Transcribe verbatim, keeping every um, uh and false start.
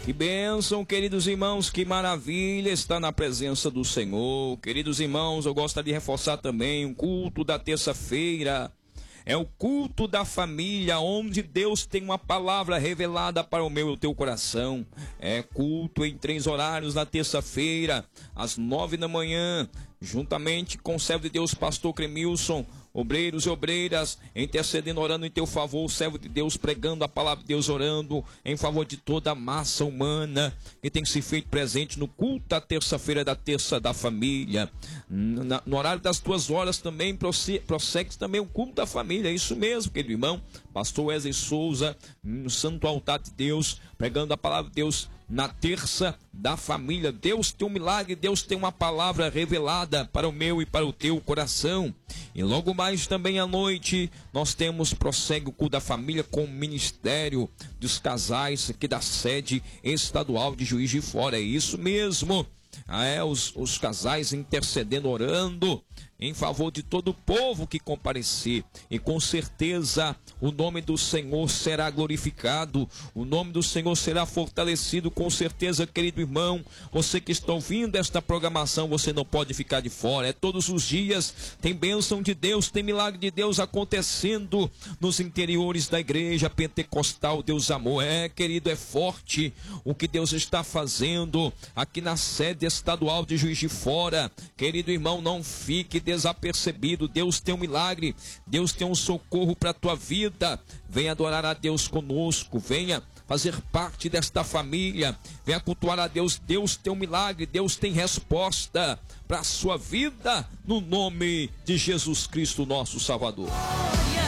Que bênção, queridos irmãos, que maravilha estar na presença do Senhor. Queridos irmãos, eu gostaria de reforçar também o culto da terça-feira. É o culto da família, onde Deus tem uma palavra revelada para o meu e o teu coração. É culto em três horários na terça-feira, às nove da manhã, juntamente com o servo de Deus, pastor Cremilson, obreiros e obreiras, intercedendo, orando em teu favor, o servo de Deus pregando a palavra de Deus, orando em favor de toda a massa humana que tem se feito presente no culto da terça-feira da terça da família. Na, no horário das duas horas também prossegue também o culto da família, é isso mesmo, querido irmão. Pastor Wesley Souza, no Santo Altar de Deus, pregando a palavra de Deus na terça da família. Deus tem um milagre, Deus tem uma palavra revelada para o meu e para o teu coração. E logo mais também à noite nós temos, prossegue o culto da família com o ministério dos casais aqui da sede estadual de Juiz de Fora. É isso mesmo. Ah, é, os, os casais intercedendo, orando em favor de todo o povo que comparecer, e com certeza o nome do Senhor será glorificado, o nome do Senhor será fortalecido, com certeza, querido irmão. Você que está ouvindo esta programação, você não pode ficar de fora. É todos os dias, tem bênção de Deus, tem milagre de Deus acontecendo nos interiores da igreja pentecostal Deus Amor. É, querido, é forte o que Deus está fazendo aqui na sede estadual de Juiz de Fora. Querido irmão, não fique desapercebido. Deus tem um milagre, Deus tem um socorro para a tua vida. Venha adorar a Deus conosco, venha fazer parte desta família, venha cultuar a Deus. Deus tem um milagre, Deus tem resposta para a sua vida, no nome de Jesus Cristo, nosso Salvador.